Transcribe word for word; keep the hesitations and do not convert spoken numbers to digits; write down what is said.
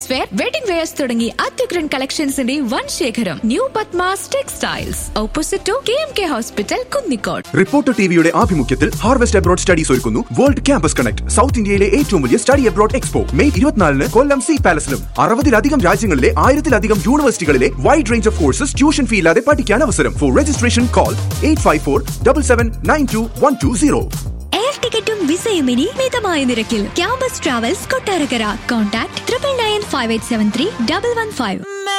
Wear, wedding wears തുടങ്ങി അത്യുഗ്രൻ കളക്ഷൻസിന്റെ വൻ ശേഖരം. New Padmas textiles, opposite to K M K hospital, Kunnicode. Reporter ടിവിയുടെ ആഭിമുഖ്യത്തിൽ ഹാർവെസ്റ്റ് അബ്രോഡ് സ്റ്റഡീസ് ഒരുക്കുന്നു വേൾഡ് ക്യാമ്പസ് കണക്ട്, സൗത്ത് ഇന്ത്യയിലെ ഏറ്റവും വലിയ സ്റ്റഡി അബ്രോഡ് എക്സ്പോ. മെയ് ഇരുപത്തിനാലിന് കൊല്ലം സി പാലസിലും അറുപതിലധികം രാജ്യങ്ങളിലെ ആയിരത്തിലധികം യൂണിവേഴ്സിറ്റികളിലെ wide range of courses tuition fee ഇല്ലാതെ പഠിക്കാൻ അവസരം. Four registration call eight five four double seven nine to one two zero. Air ടിക്കറ്റും വിസയും ഇനി മിതമായ നിരക്കിൽ. Campus travels Kottarakkara. Contact triple nine five eight seven three double one five.